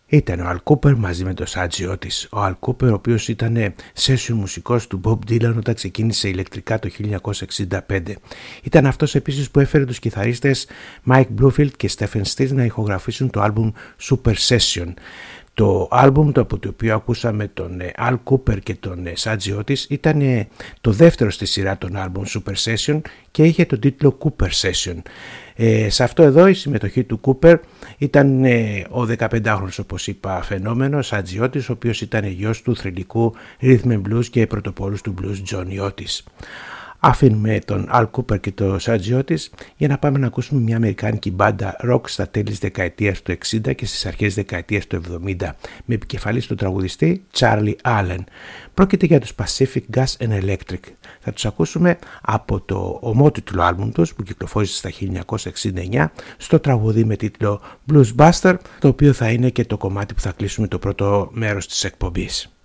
ήταν ο Al Kooper μαζί με τον Sergio Otis. Ο Al Kooper, ο οποίος ήταν session μουσικός του Bob Dylan όταν ξεκίνησε ηλεκτρικά το 1965. Ήταν αυτός επίσης που έφερε τους κιθαρίστες Mike Bloomfield και Stephen Stills να ηχογραφήσουν το άλμπουμ Super Session. Το άλμπουμ από το οποίο ακούσαμε τον Al Kooper και τον Sergio Otis ήταν το δεύτερο στη σειρά των άλμπουμ Super Session και είχε τον τίτλο Cooper Session. Σε αυτό εδώ η συμμετοχή του Cooper ήταν ο 15χρονος, όπως είπα, φαινόμενο Sergio Otis, ο οποίος ήταν γιος του θρυλικού rhythm and blues και πρωτοπόρους του blues Johnny Otis. Αφήνουμε τον Al Kooper και τον Sergio Otis για να πάμε να ακούσουμε μια αμερικάνικη μπάντα rock στα τέλη της δεκαετίας του 60 και στις αρχές της δεκαετίας του 70 με επικεφαλής τον τραγουδιστή Charlie Allen. Πρόκειται για τους Pacific Gas and Electric. Θα τους ακούσουμε από το ομότιτλο άλμπουμ τους που κυκλοφόρησε στα 1969 στο τραγουδί με τίτλο Blues Buster, το οποίο θα είναι και το κομμάτι που θα κλείσουμε το πρώτο μέρος της εκπομπής.